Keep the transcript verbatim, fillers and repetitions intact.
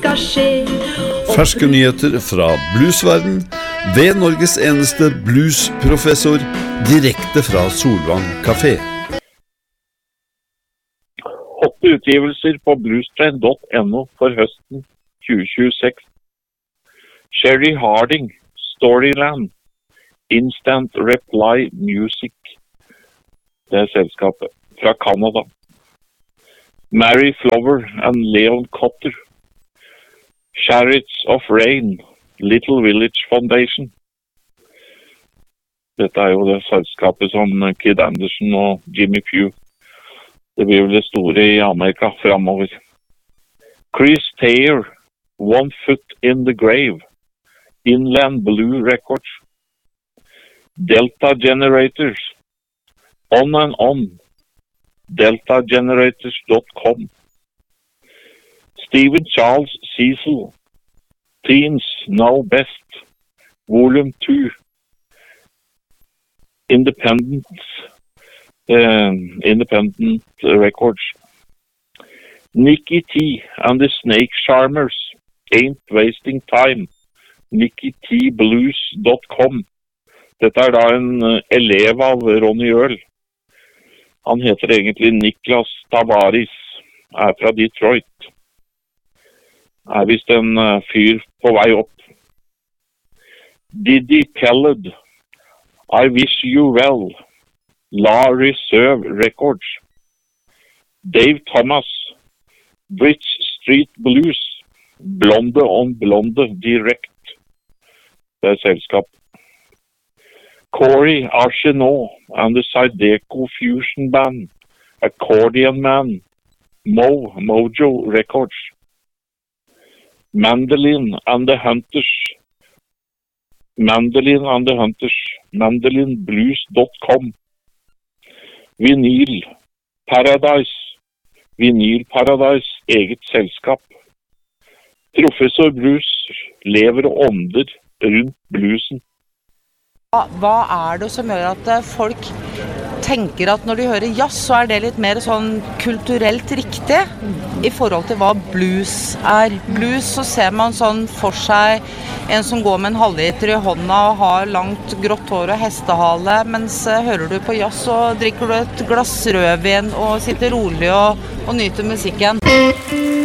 skal skje. Ferske nyheter fra bluesverden ved Norges eneste bluesprofessor, direkte fra Solvang Café. Åtte utgivelser på bluestrain punktum no for høsten tjue tjueseks. Sherry Harding, Storyland, Instant Reply Music, det er selskapet fra Canada. Mary Flower and Leon Cotter, Chariots of Rain, Little Village Foundation. Dette er jo det selskapet som Kid Anderson og Jimmy Pugh. Det blir jo det store i Amerika fremover. Chris Thayer, One Foot in the Grave, Inland Blue Records. Delta Generators, On and On, delta generators dot com. Stephen Charles Cecil, Teens Know Best, Volume two, Independent, uh, Independent Records. Nicky T and the Snake Charmers, Ain't Wasting Time, nicky t blues dot com. Dette er da en elev av Ronny Earl. Han heter egentlig Niklas Tavares, er fra Detroit. Er vist en fyr på vei opp. Diddy Khaled, I Wish You Well, La Reserve Records. Dave Thomas, Bridge Street Blues, Blonde on Blonde Direct. Det er selskap. Corey Arsenault and the Zydeco Fusion Band, Accordion Man, Mo, Mojo Records. Mandolin and the Hunters, Mandolin and the Hunters, mandolin blues dot com. Vinyl Paradise, Vinyl Paradise, eget selskap. Professor Bruce lever og ånder rundt bluesen. Hva er det som gjør at folk tenker at når de hører jazz, så er det litt mer sånn kulturelt riktig i forhold til hva blues er? Blues, så ser man sånn for seg en som går med en halvliter i hånda og har langt grått hår og hestehale, mens hører du på jazz, så drikker du et glass rødvin og sitter rolig og, og nyter musikken.